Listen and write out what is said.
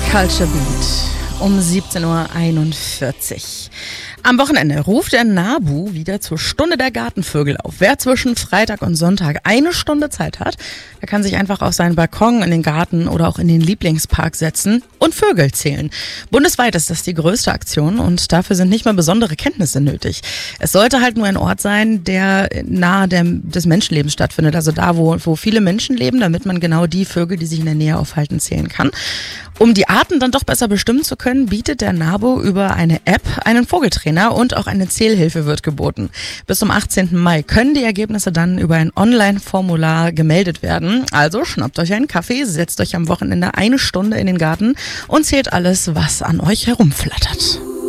Culture Beat um 17.41 Uhr. Am Wochenende ruft der NABU wieder zur Stunde der Gartenvögel auf. Wer zwischen Freitag und Sonntag eine Stunde Zeit hat, der kann sich einfach auf seinen Balkon, in den Garten oder auch in den Lieblingspark setzen und Vögel zählen. Bundesweit ist das die größte Aktion und dafür sind nicht mal besondere Kenntnisse nötig. Es sollte halt nur ein Ort sein, der nahe des Menschenlebens stattfindet, also da, wo viele Menschen leben, damit man genau die Vögel, die sich in der Nähe aufhalten, zählen kann. Um die Arten dann doch besser bestimmen zu können, bietet der NABU über eine App einen Vogeltrainer und auch eine Zählhilfe wird geboten. Bis zum 18. Mai können die Ergebnisse dann über ein Online-Formular gemeldet werden. Also schnappt euch einen Kaffee, setzt euch am Wochenende eine Stunde in den Garten und zählt alles, was an euch herumflattert.